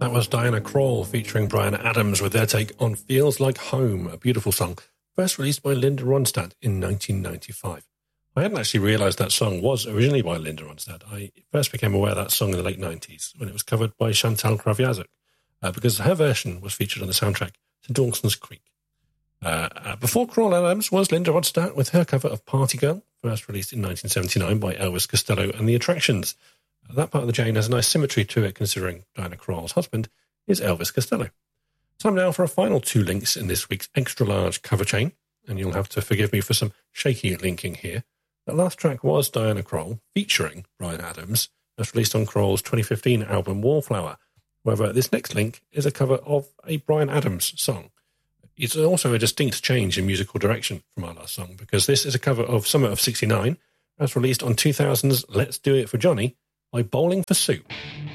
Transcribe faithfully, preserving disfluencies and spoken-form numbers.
That was Diana Krall featuring Bryan Adams with their take on Feels Like Home, a beautiful song, first released by Linda Ronstadt in nineteen ninety-five. I hadn't actually realised that song was originally by Linda Ronstadt. I first became aware of that song in the late nineties when it was covered by Chantal Kraviazuk, uh, because her version was featured on the soundtrack to Dawson's Creek. Uh, uh, before Krall Adams was Linda Ronstadt with her cover of Party Girl, first released in nineteen seventy-nine by Elvis Costello and the Attractions. That part of the chain has a nice symmetry to it, considering Diana Krall's husband is Elvis Costello. Time now for a final two links in this week's extra-large cover chain, and you'll have to forgive me for some shaky linking here. The last track was Diana Krall, featuring Bryan Adams, as released on Krall's twenty fifteen album Wallflower. However, this next link is a cover of a Bryan Adams song. It's also a distinct change in musical direction from our last song, because this is a cover of Summer of sixty-nine, as released on two thousand's Let's Do It for Johnny, by Bowling for Soup.